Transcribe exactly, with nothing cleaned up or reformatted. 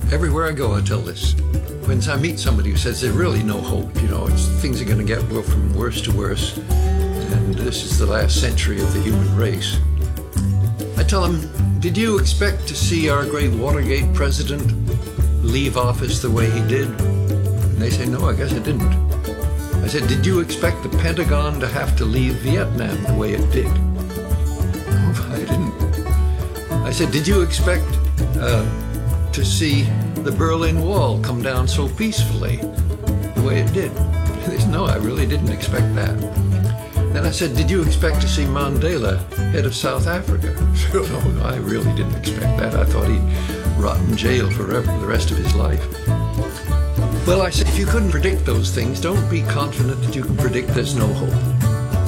Everywhere I go, I tell this. When I meet somebody who says there's really no hope, you know, it's, things are going to get from worse to worse, and this is the last century of the human race, I tell them, did you expect to see our great Watergate president leave office the way he did? And they say, no, I guess I didn't. I said, did you expect the Pentagon to have to leave Vietnam the way it did? No, I didn't. I said, did you expect uh, to see the Berlin Wall come down so peacefully the way it did? They said, no, I really didn't expect that. Then I said, did you expect to see Mandela head of South Africa? No, I really didn't expect that. I thought he'd rot in jail forever, the rest of his life. Well, I said, if you couldn't predict those things, don't be confident that you can predict there's no hope.